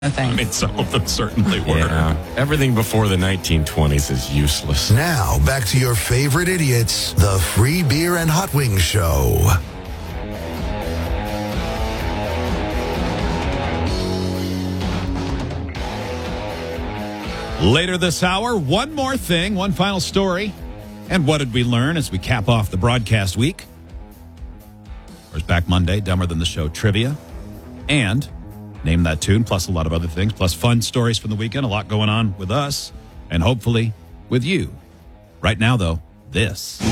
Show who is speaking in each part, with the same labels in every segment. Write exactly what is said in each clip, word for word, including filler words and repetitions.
Speaker 1: Thing.
Speaker 2: I mean, some of them certainly were.
Speaker 3: Yeah. Everything before the nineteen twenties is useless.
Speaker 4: Now, back to your favorite idiots, the Free Beer and Hot Wings Show.
Speaker 2: Later this hour, one more thing, one final story. And what did we learn as we cap off the broadcast week? Of course, back Monday, Dumber Than the Show trivia. And Name That Tune, plus a lot of other things, plus fun stories from the weekend. A lot going on with us, and hopefully with you. Right now, though, this.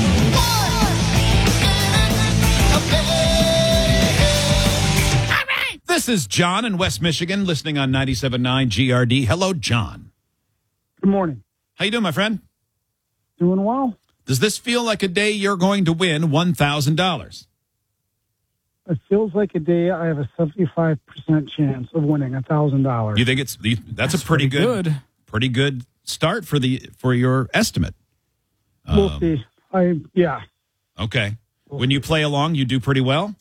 Speaker 2: All right. This is John in West Michigan, listening on ninety-seven point nine G R D. Hello, John.
Speaker 5: Good morning.
Speaker 2: How you doing, my friend?
Speaker 5: Doing well.
Speaker 2: Does this feel like a day you're going to win one thousand dollars?
Speaker 5: It feels like a day I have a seventy-five percent chance of winning one thousand dollars.
Speaker 2: You think it's that's, that's a pretty,
Speaker 1: pretty
Speaker 2: good,
Speaker 1: good.
Speaker 2: pretty good start for the for your estimate.
Speaker 5: We'll
Speaker 2: Um,
Speaker 5: see. I yeah.
Speaker 2: Okay. When you play along, you do pretty well?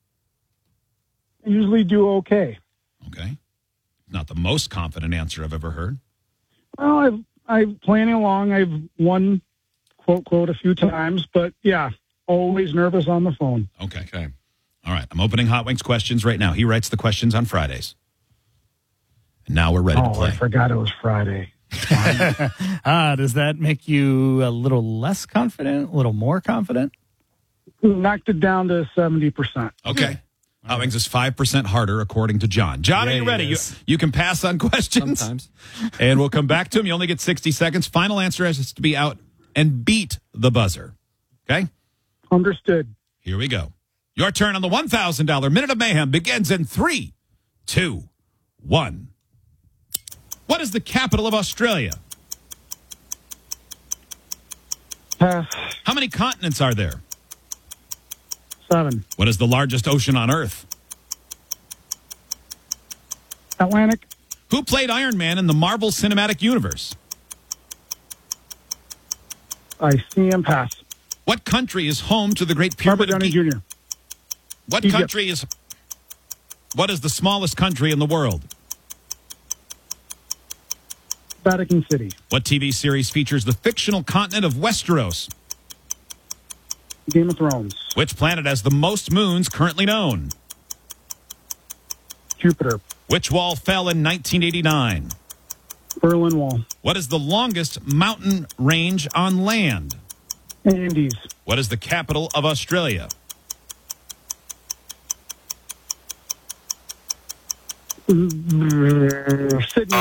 Speaker 5: I usually do okay.
Speaker 2: Okay. Not the most confident answer I've ever heard.
Speaker 5: Well, I've I've playing along. I've won quote quote a few times, but yeah, always nervous on the phone.
Speaker 2: Okay. Okay. All right. I'm opening Hot Wings questions right now. He writes the questions on Fridays. And now we're ready to
Speaker 5: Oh,
Speaker 2: play.
Speaker 5: I forgot it was Friday.
Speaker 1: Ah, does that make you a little less confident, a little more confident?
Speaker 5: Knocked it down to seventy percent.
Speaker 2: Okay. Hot Wings is five percent harder, according to John. John,
Speaker 3: Yeah,
Speaker 2: are you
Speaker 3: he
Speaker 2: ready? You,
Speaker 3: is.
Speaker 2: you can pass on questions.
Speaker 3: Sometimes.
Speaker 2: And we'll come back to him. You only get sixty seconds. Final answer has to be out and beat the buzzer. Okay?
Speaker 5: Understood.
Speaker 2: Here we go. Your turn on the one thousand dollars Minute of Mayhem begins in three, two, one. What is the capital of Australia?
Speaker 5: Pass.
Speaker 2: How many continents are there?
Speaker 5: Seven.
Speaker 2: What is the largest ocean on Earth?
Speaker 5: Atlantic.
Speaker 2: Who played Iron Man in the Marvel Cinematic Universe?
Speaker 5: I see him pass.
Speaker 2: What country is home to the Great
Speaker 5: Robert
Speaker 2: Pyramid of
Speaker 5: Downey
Speaker 2: Giza?
Speaker 5: Junior
Speaker 2: What
Speaker 5: Egypt.
Speaker 2: country is... What is the smallest country in the world?
Speaker 5: Vatican City.
Speaker 2: What T V series features the fictional continent of Westeros?
Speaker 5: Game of Thrones.
Speaker 2: Which planet has the most moons currently known?
Speaker 5: Jupiter.
Speaker 2: Which wall fell in nineteen eighty-nine?
Speaker 5: Berlin Wall.
Speaker 2: What is the longest mountain range on land?
Speaker 5: Andes.
Speaker 2: What is the capital of Australia?
Speaker 5: Sydney.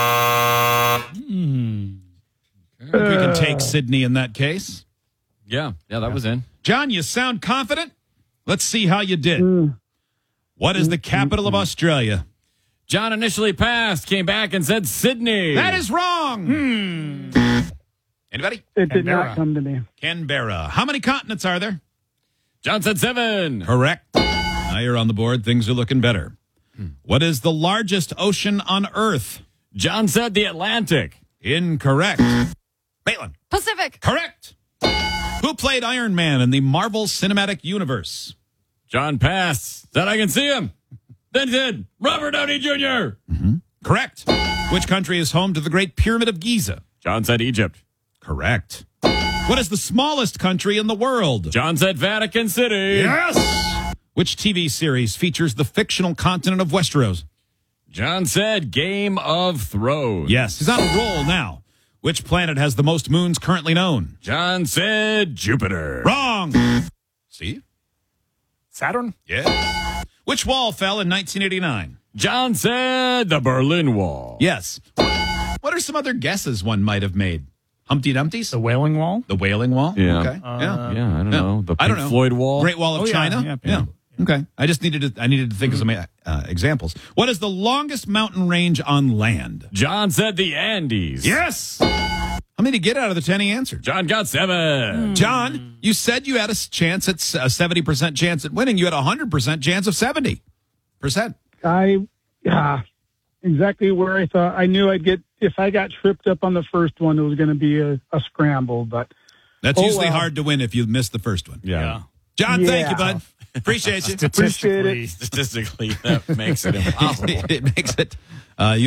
Speaker 2: We can take Sydney in that case.
Speaker 3: Yeah, yeah, that was in.
Speaker 2: John, you sound confident. Let's see how you did. What is the capital of Australia?
Speaker 3: John initially passed, came back and said Sydney.
Speaker 2: That is wrong. Hmm. Anybody?
Speaker 5: It did
Speaker 1: Canberra.
Speaker 5: not come to me.
Speaker 2: Canberra. How many continents are there?
Speaker 3: John said seven.
Speaker 2: Correct. Now you're on the board. Things are looking better. What is the largest ocean on Earth?
Speaker 3: John said the Atlantic.
Speaker 2: Incorrect. Maitland.
Speaker 6: Pacific.
Speaker 2: Correct. Who played Iron Man in the Marvel Cinematic Universe?
Speaker 3: John passed, said I can see him. Then said Robert Downey Junior
Speaker 2: Correct. Which country is home to the Great Pyramid of Giza?
Speaker 3: John said Egypt.
Speaker 2: Correct. What is the smallest country in the world?
Speaker 3: John said Vatican City.
Speaker 2: Yes. Which T V series features the fictional continent of Westeros?
Speaker 3: John said Game of Thrones.
Speaker 2: Yes. He's on a roll now. Which planet has the most moons currently known?
Speaker 3: John said Jupiter.
Speaker 2: Wrong. See?
Speaker 1: Saturn?
Speaker 2: Yeah. Which wall fell in nineteen eighty-nine?
Speaker 3: John said the Berlin Wall.
Speaker 2: Yes. What are some other guesses one might have made? Humpty Dumpty's?
Speaker 1: The Wailing Wall?
Speaker 2: The Wailing Wall?
Speaker 3: Yeah.
Speaker 2: Okay.
Speaker 1: Uh,
Speaker 2: yeah.
Speaker 3: Yeah, I don't
Speaker 2: Yeah.
Speaker 3: know. The
Speaker 2: I don't
Speaker 3: Pink
Speaker 2: know.
Speaker 3: Floyd Wall.
Speaker 2: Great Wall of
Speaker 1: Oh, yeah,
Speaker 2: China?
Speaker 1: yeah,
Speaker 2: yeah.
Speaker 1: yeah.
Speaker 2: Okay. I just needed to I needed to think of some uh, examples. What is the longest mountain range on land?
Speaker 3: John said the Andes.
Speaker 2: Yes. How many did you get out of the ten he answered?
Speaker 3: John got seven.
Speaker 2: John, you said you had a s- chance at s- a seventy percent chance at winning. You had a one hundred percent chance of seventy percent.
Speaker 5: I, yeah, exactly where I thought. I knew I'd get, if I got tripped up on the first one, it was going to be a, a scramble, but
Speaker 2: That's
Speaker 5: Oh,
Speaker 2: usually
Speaker 5: well.
Speaker 2: hard to win if you miss the first one.
Speaker 3: Yeah.
Speaker 1: Yeah.
Speaker 2: John, thank
Speaker 5: Yeah.
Speaker 2: you, bud. Appreciate you.
Speaker 1: Statistically,
Speaker 3: Statistically, that makes it impossible.
Speaker 2: It makes it. Uh, you